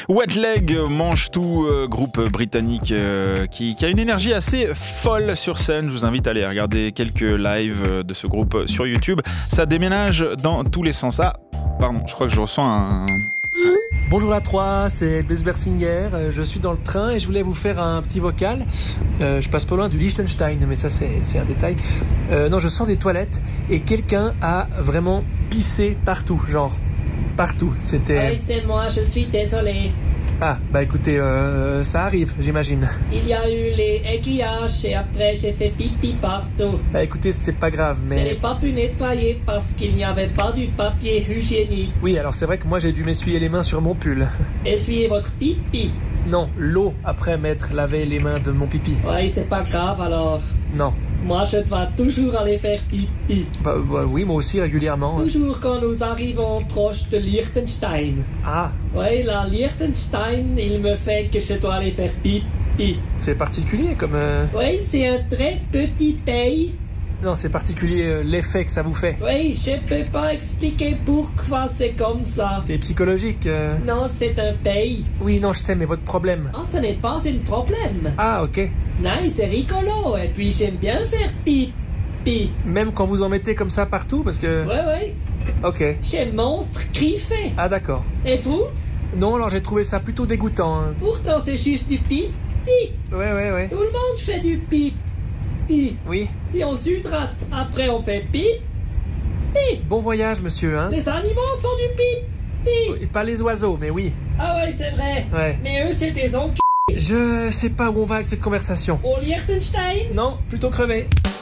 Wet Leg, mange tout, groupe britannique qui a une énergie assez folle sur scène. Je vous invite à aller regarder quelques lives de ce groupe sur YouTube. Ça déménage dans tous les sens. Ah, pardon, je crois que je ressens un... Bonjour la 3, c'est Bess Bersinger, je suis dans le train et je voulais vous faire un petit vocal. Je passe pas loin du Liechtenstein, mais ça c'est un détail. Non, je sors des toilettes et quelqu'un a vraiment pissé partout, genre partout. C'était... Oui, c'est moi, je suis désolé. Ah, bah écoutez, ça arrive, j'imagine. Il y a eu les aiguillages et après j'ai fait pipi partout. Bah écoutez, c'est pas grave, Je n'ai mais... pas pu nettoyer parce qu'il n'y avait pas du papier hygiénique. Oui, alors c'est vrai que moi j'ai dû m'essuyer les mains sur mon pull. Essuyez votre pipi. Non, l'eau après m'être lavé les mains de mon pipi. Oui, c'est pas grave alors. Non. Moi, je dois toujours aller faire pipi. Bah oui, moi aussi régulièrement. Toujours quand nous arrivons proche de Liechtenstein. Ah, Oui, la Liechtenstein, il me fait que je dois aller faire pipi. c'est particulier comme... Oui, c'est un très petit pays. Non, c'est particulier l'effet que ça vous fait. Oui, je peux pas expliquer pourquoi c'est comme ça. C'est psychologique. Non, c'est un pays. Oui, non, je sais, mais votre problème. Oh, ce n'est pas un problème. Ah, ok. Non, c'est rigolo. Et puis, j'aime bien faire pipi. Même quand vous en mettez comme ça partout, parce que... Oui. Ok. J'ai monstre qui fait. Ah, d'accord. Et vous? Non, alors j'ai trouvé ça plutôt dégoûtant. Hein. Pourtant, c'est juste du pipi. Ouais. Tout le monde fait du pipi. Oui. Si on s'hydrate, après on fait pipi. Bon voyage, monsieur, hein. Les animaux font du pipi. Et pas les oiseaux, mais oui. Ah ouais, c'est vrai. Ouais. Mais eux, c'est des enculés. Je sais pas où on va avec cette conversation. Au Liechtenstein? Non, plutôt crevé.